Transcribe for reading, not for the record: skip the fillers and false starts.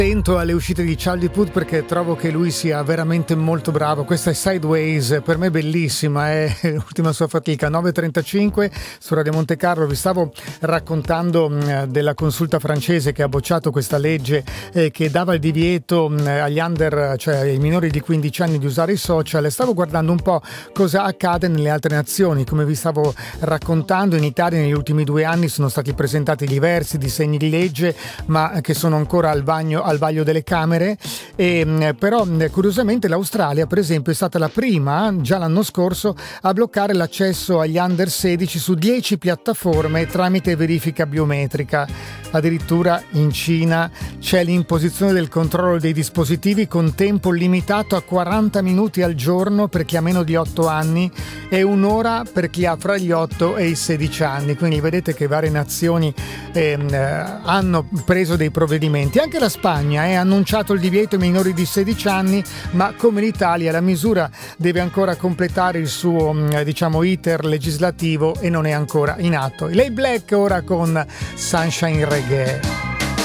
Attento alle uscite di Charlie Puth perché trovo che lui sia veramente molto bravo. Questa è Sideways, per me bellissima, è l'ultima sua fatica. 9.35 su Radio Monte Carlo. Vi stavo raccontando della consulta francese che ha bocciato questa legge che dava il divieto agli under, cioè ai minori di 15 anni, di usare i social. Stavo guardando un po' cosa accade nelle altre nazioni. Come vi stavo raccontando, in Italia negli ultimi 2 anni sono stati presentati diversi disegni di legge, ma che sono ancora al vaglio delle Camere, però curiosamente l'Australia, per esempio, è stata la prima già l'anno scorso a bloccare l'accesso agli under 16 su 10 piattaforme tramite verifica biometrica. Addirittura in Cina c'è l'imposizione del controllo dei dispositivi con tempo limitato a 40 minuti al giorno per chi ha meno di 8 anni e 1 ora per chi ha fra gli 8 e i 16 anni. Quindi vedete che varie nazioni hanno preso dei provvedimenti. Anche la Spagna ha annunciato il divieto ai minori di 16 anni, ma come l'Italia la misura deve ancora completare il suo iter legislativo e non è ancora in atto. Lei Black ora con Sunshine Reggae.